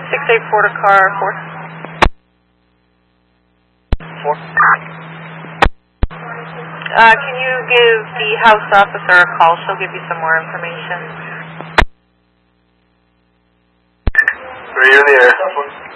684 to car 4. 4. Can you give the house officer a call? She'll give you some more information. You're in the air.